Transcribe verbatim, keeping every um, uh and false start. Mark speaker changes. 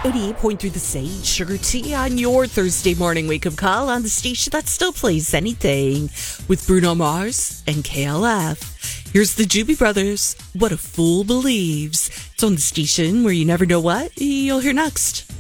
Speaker 1: eighty-eight point three The Sage, Sugar Tea on your Thursday morning wake-up call on the station that still plays anything with Bruno Mars and K L F. Here's the Doobie Brothers, What a Fool Believes. It's on the station where you never know what you'll hear next.